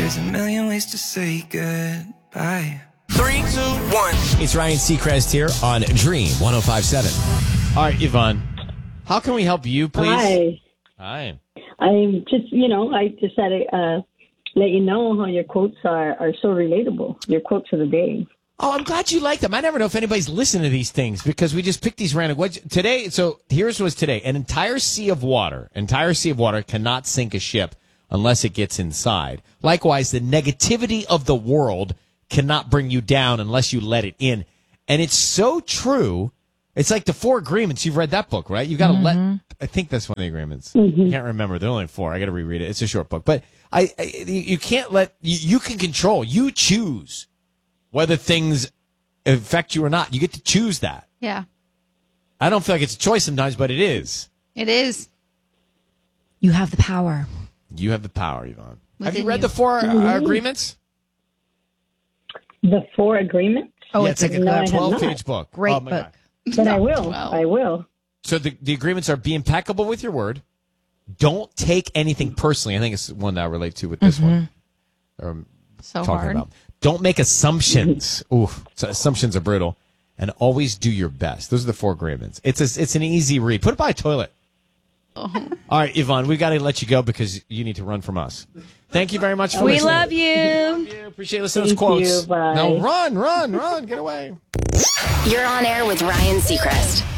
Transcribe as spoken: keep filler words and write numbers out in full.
There's a million ways to say goodbye. Three, two, one. It's Ryan Seacrest here on Dream one oh five point seven. All right, Yvonne, how can we help you, please? Hi. Hi. I'm just, you know, I just had to uh, let you know how your quotes are, are so relatable. Your quotes of the day. Oh, I'm glad you like them. I never know if anybody's listening to these things because we just pick these random. What today? So here's what's today: an entire sea of water, entire sea of water cannot sink a ship unless it gets inside. Likewise, the negativity of the world cannot bring you down unless you let it in. And it's so true. It's like the four agreements. You've read that book, right? You got to mm-hmm. let. I think that's one of the agreements. Mm-hmm. I can't remember. There are only four. I got to reread it. It's a short book, but I, I you can't let. You, you can control. You choose whether things affect you or not. You get to choose that. Yeah. I don't feel like it's a choice sometimes, but it is. It is. You have the power. You have the power, Yvonne. Within have you read you. the four Mm-hmm. uh, agreements? The four agreements? Oh, yeah, it's, it's like no, I a have twelve-page book. great oh, my book. God. But I will. Wow. I will. So the, the agreements are be impeccable with your word. Don't take anything personally. I think it's one that I relate to with this Mm-hmm. one. Um, So talking hard. about. Don't make assumptions. Ooh, so assumptions are brutal. And always do your best. Those are the four agreements. It's a, it's an easy read. Put it by a toilet. Oh. All right, Yvonne, we got to let you go because you need to run from us. Thank you very much for We listening. love you. Love you. Appreciate listening to Thank those quotes. you. Bye. Now run, run, run. Get away. You're on air with Ryan Seacrest.